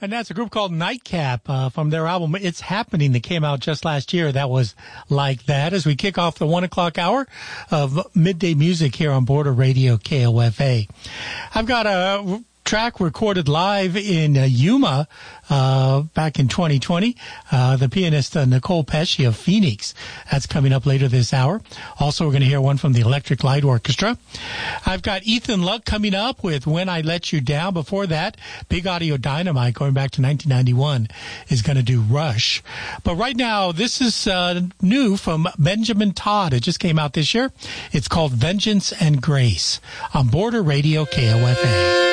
And that's a group called Nightcap from their album It's Happening that came out just last year. That was Like That as we kick off the 1 o'clock hour of midday music here on Border Radio KOFA. I've got a track recorded live in Yuma back in 2020. The pianist Nicole Pesci of Phoenix. That's coming up later this hour. Also, we're going to hear one from the Electric Light Orchestra. I've got Ethan Luck coming up with When I Let You Down. Before that, Big Audio Dynamite, going back to 1991, is going to do Rush. But right now, this is new from Benjamin Todd. It just came out this year. It's called Vengeance and Grace on Border Radio KOFA.